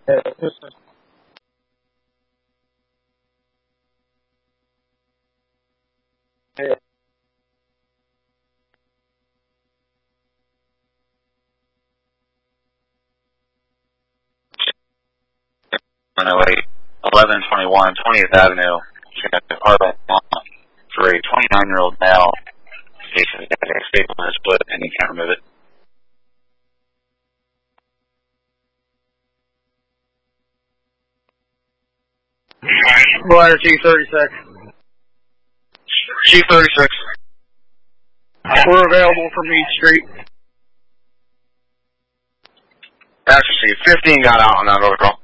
108, 1121, 20th Avenue. Apartment for a 29-year-old male. He's got a staple in his foot and he can't remove it. Ladder T36. T36. We're available from Meade Street. Actually, 15 got out on that other call.